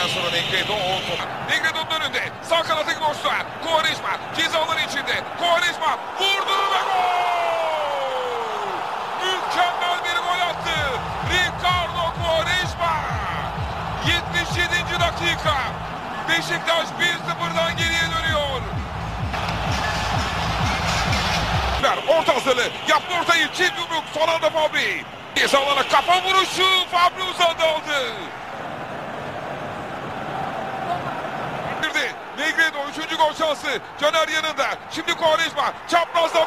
Hemen sonra Negredo Negredo'nun önünde. Sağ kanatı boşluğa. Quaresma ceza alanı içinde. Quaresma vurdu ve gol! Mükemmel bir gol attı. Ricardo Quaresma. 77. dakika. Beşiktaş 1-0'dan geriye dönüyor. Orta hazırlığı. Yaptı ortayı. Çift yumruk. Son anda Fabri. Ceza alanı kafa vuruşu. Fabri uzandı aldı. Negredo 3. gol şansı. Caner yanında. Şimdi Quaresma. Çaprazdan